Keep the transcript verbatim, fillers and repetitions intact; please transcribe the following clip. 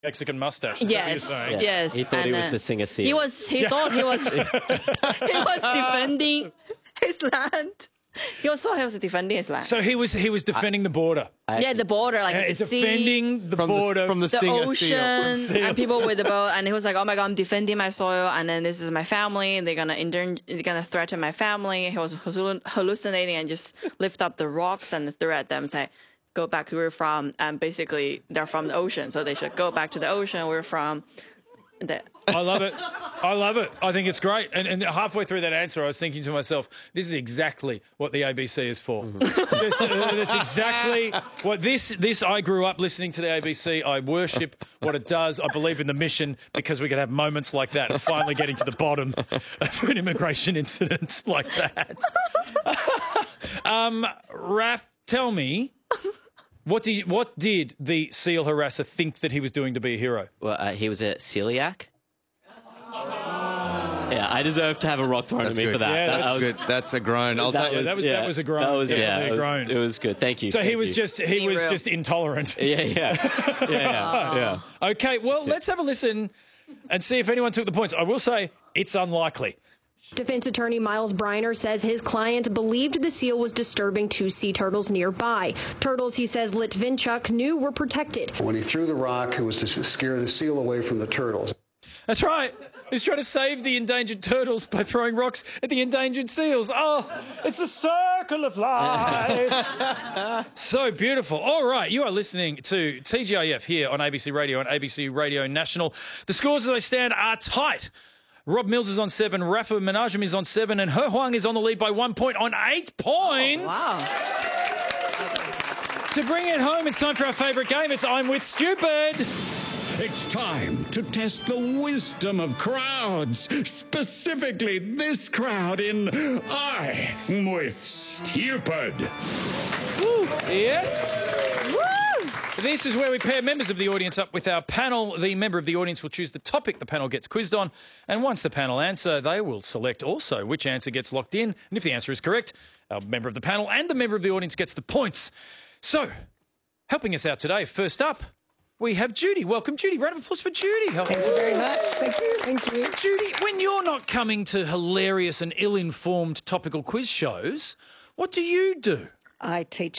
Mexican mustache. Is Yes, that what you're saying? yeah. yes. He thought and, he was uh, the singer seal. He was. He thought he was. he was defending his land. He was thought he was defending his land. So he was he was defending the border. yeah, the border, like Uh, the sea, defending the From border the, from the, the stinger ocean, seal. and people with the boat. And he was like, "Oh my god, I'm defending my soil, and then this is my family, and they're gonna inter- they're gonna threaten my family." He was hallucin- hallucinating and just lift up the rocks and threw at them, say, "Go back to where we're from." And basically, they're from the ocean, so they should go back to the ocean. We're from the. I love it. I love it. I think it's great. And, and halfway through that answer, I was thinking to myself, this is exactly what the A B C is for. Mm-hmm. this, uh, that's exactly what this, this, I grew up listening to the A B C. I worship what it does. I believe in the mission because we can have moments like that and finally getting to the bottom of an immigration incident like that. um, Raph, tell me, what, do you, what did the seal harasser think that he was doing to be a hero? Well, uh, he was a celiac. Yeah, I deserve to have a rock thrown That's at me good. for that. Yeah, that, that's that was, Good. That's a groan. I'll that take was, that was- yeah, that was a groan. That was, Yeah, yeah, a it was, groan. it was good. Thank you. So he thank was you. just he Be was real. just intolerant. Yeah, yeah, yeah, yeah. yeah. Okay, well, let's have a listen and see if anyone took the points. I will say it's unlikely. Defense attorney Miles Briner says his client believed the seal was disturbing two sea turtles nearby. Turtles, he says, Litvinchuk knew were protected. When he threw the rock, it was to scare the seal away from the turtles. That's right. He's trying to save the endangered turtles by throwing rocks at the endangered seals. Oh, it's the circle of life. So beautiful. All right, you are listening to T G I F here on A B C Radio and A B C Radio National. The scores as they stand are tight. Rob Mills is on seven, Rafa Menachem is on seven, and He Huang is on the lead by one point on eight points. Wow. To bring it home, it's time for our favourite game. It's I'm With Stupid. It's time to test the wisdom of crowds, specifically this crowd in I'm With Stupid. Woo. Yes. Woo. This is where we pair members of the audience up with our panel. The member of the audience will choose the topic the panel gets quizzed on, and once the panel answer, they will select also which answer gets locked in, and if the answer is correct, our member of the panel and the member of the audience gets the points. So, helping us out today, first up, we have Judy. Welcome, Judy. Round of applause for Judy. Hello. Thank you very much. Thank you. Thank you. Judy, when you're not coming to hilarious and ill-informed topical quiz shows, what do you do? I teach